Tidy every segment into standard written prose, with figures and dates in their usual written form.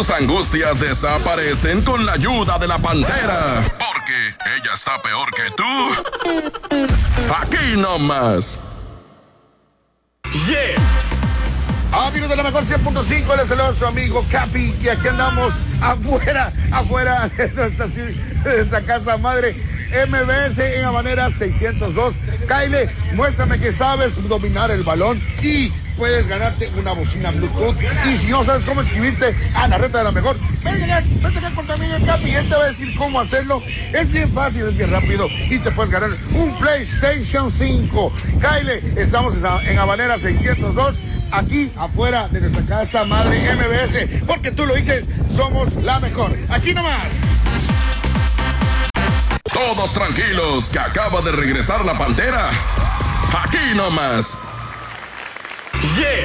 Tus angustias desaparecen con la ayuda de la Pantera. Porque ella está peor que tú. Aquí nomás. Yeah. Amigos de la mejor 100.5, el celoso amigo Capi, y aquí andamos afuera de nuestra casa madre MBS en Habanera 602. Kyle, muéstrame que sabes dominar el balón y puedes ganarte una bocina Bluetooth. Y si no sabes cómo inscribirte a la reta de la mejor, vete acá con tu amigo Capi, él te va a decir cómo hacerlo. Es bien fácil, es bien rápido y te puedes ganar un PlayStation 5. Kyle, estamos en Habanera 602. Aquí afuera de nuestra casa madre MBS, porque tú lo dices, somos la mejor. Aquí nomás. Todos tranquilos, que acaba de regresar la Pantera. Aquí nomás. Yeah.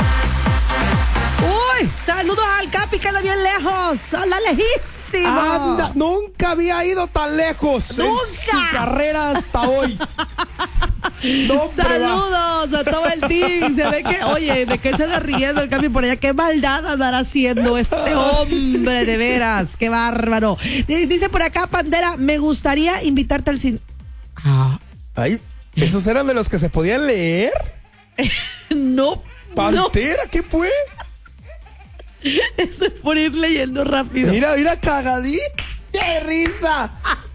Uy, saludos al Capi, que anda bien lejos. Anda lejísimo. Anda, nunca había ido tan lejos. Nunca. En su carrera hasta hoy. No, saludos a todo el team. Se ve que, oye, ¿de qué se anda riendo el Capi por allá? ¿Qué maldad andará haciendo este hombre? De veras, qué bárbaro. Dice por acá, Pantera, me gustaría invitarte al cine. Ay, ¿esos eran de los que se podían leer? No. Pantera, ¿qué fue? Esto es por ir leyendo rápido. Mira, cagadita. ¡Qué risa!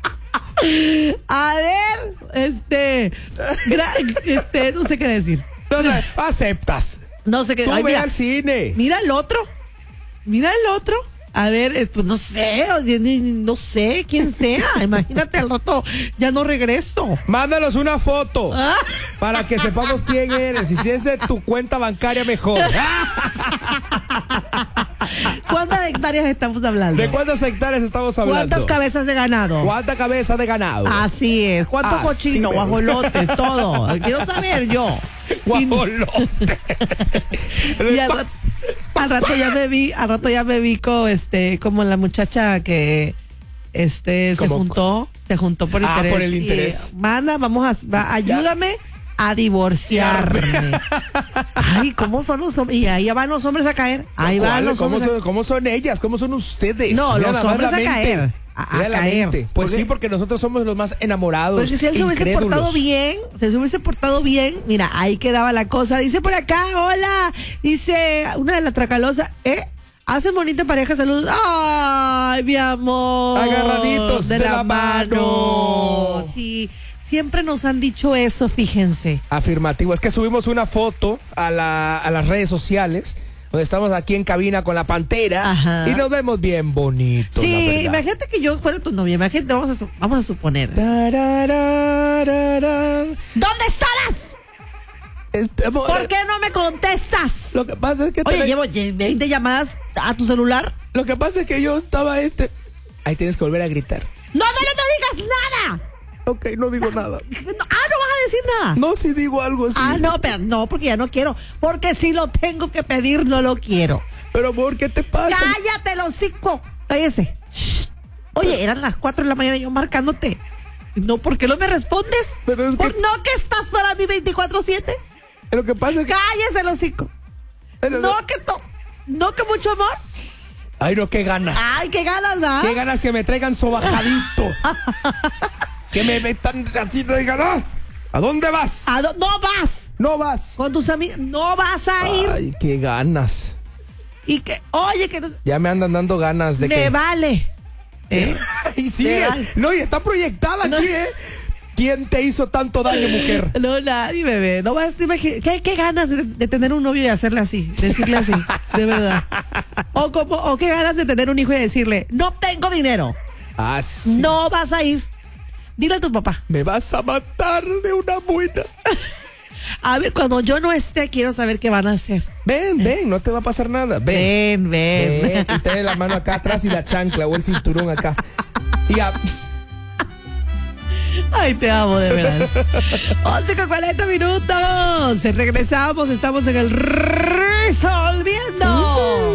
A ver, no sé qué decir. No sé, aceptas. No sé qué. Tú Ay, ve mira, al cine. Mira el otro. A ver, pues no sé, no sé quién sea. Imagínate, al rato ya no regreso. Mándanos una foto para que sepamos quién eres. Y si es de tu cuenta bancaria, mejor. ¿Cuántas hectáreas estamos hablando? ¿De cuántas hectáreas estamos hablando? ¿Cuántas cabezas de ganado? ¿Cuánta cabeza de ganado? Así es. ¿Cuántos cochinos, guajolotes, todo? Quiero saber yo. Guajolote. Y al rato ya me vi como la muchacha que se juntó por interés. Por el interés. Manda, ayúdame a divorciarme. Ay, ¿cómo son los hombres? Y ahí van los hombres a caer. Ahí van los hombres. ¿Cómo son ellas? ¿Cómo son ustedes? No, los hombres a caer. A caer. Pues sí, porque nosotros somos los más enamorados. Porque si él se hubiese portado bien, mira, ahí quedaba la cosa. Dice por acá, hola. Dice una de las tracalosas, hacen bonita pareja, saludos. Ay, mi amor. Agarraditos de la mano. Sí. Siempre nos han dicho eso, fíjense. Afirmativo. Es que subimos una foto a las redes sociales, donde estamos aquí en cabina con la Pantera. Ajá. Y nos vemos bien bonitos. Sí, imagínate que yo fuera tu novia. Imagínate, vamos a suponer. ¿Dónde estabas? ¿Por qué no me contestas? Lo que pasa es que... Oye, llevo 20 llamadas a tu celular. Lo que pasa es que yo estaba Ahí tienes que volver a gritar. No me digas nada. Ok, no digo nada. No vas a decir nada. No, si digo algo así. No, pero no, porque ya no quiero. Porque si lo tengo que pedir, no lo quiero. Pero, amor, ¿qué te pasa? Cállate, el hocico. Cállese. Oye, eran las 4 de la mañana yo marcándote. No, ¿por qué no me respondes? Pero es que... ¿No que estás para mí 24/7? Lo que pasa es que... Cállese, el hocico. No que mucho amor. Ay, no, qué ganas. Ay, qué ganas, ¿verdad? Qué ganas que me traigan sobajadito. Que me metan así, te digan, ¿a dónde vas? No vas. No vas. Con tus amigos, no vas a ir. Ay, qué ganas. Y que, oye, que no... Ya me andan dando ganas de que... Me vale. Y sigue. Vale. No, y está proyectada aquí, ¿Quién te hizo tanto daño, mujer? No, nadie, bebé. No vas a imaginar. ¿Qué ganas de tener un novio y hacerle así? Decirle así, de verdad. O qué ganas de tener un hijo y decirle, no tengo dinero. Sí. No vas a ir. Dile a tu papá. Me vas a matar de una buena. A ver, cuando yo no esté, quiero saber qué van a hacer. Ven, no te va a pasar nada. Ven. Y ten la mano acá atrás y la chancla o el cinturón acá. Y Ay, te amo, de verdad. 11:40 minutos. Regresamos, estamos en el Resolviendo.